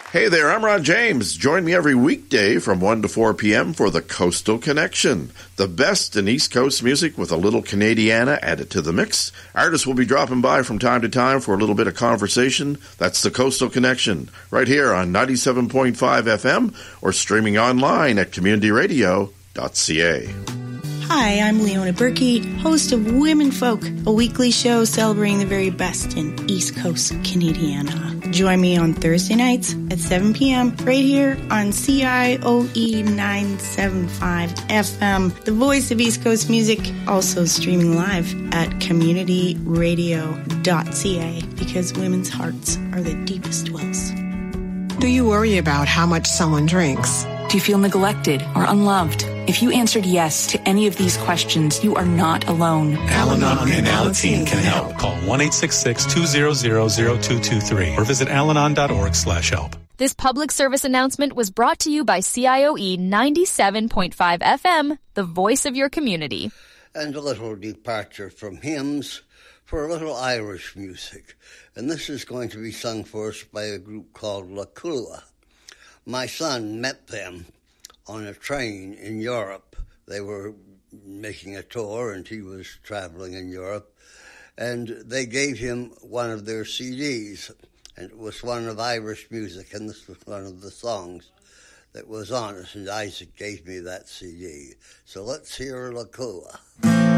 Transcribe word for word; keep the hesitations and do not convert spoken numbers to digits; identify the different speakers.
Speaker 1: Hey there, I'm Ron James. Join me every weekday from one to four p.m. for the Coastal Connection. The best in East Coast music with a little Canadiana added to the mix. Artists will be dropping by from time to time for a little bit of conversation. That's the Coastal Connection, right here on ninety-seven point five F M or streaming online at community radio dot c a.
Speaker 2: Hi, I'm Leona Berkey, host of Women Folk, a weekly show celebrating the very best in East Coast Canadiana. Join me on Thursday nights at seven p.m. right here on C I O E nine seventy-five F M, the voice of East Coast music, also streaming live at community radio dot c a, because women's hearts are the deepest wells.
Speaker 3: Do you worry about how much someone drinks?
Speaker 4: Do you feel neglected or unloved? If you answered yes to any of these questions, you are not alone.
Speaker 5: Al-Anon and Alateen can help. Call one eight six six, two zero zero, zero two two three or visit alanon dot org slash help.
Speaker 6: This public service announcement was brought to you by C I O E ninety-seven point five F M, the voice of your community.
Speaker 7: And a little departure from hymns for a little Irish music. And this is going to be sung for us by a group called La Cula. My son met them on a train in Europe. They were making a tour and he was traveling in Europe. And they gave him one of their C Ds. And it was one of Irish music, and this was one of the songs that was on it. And Isaac gave me that C D. So let's hear La Cula.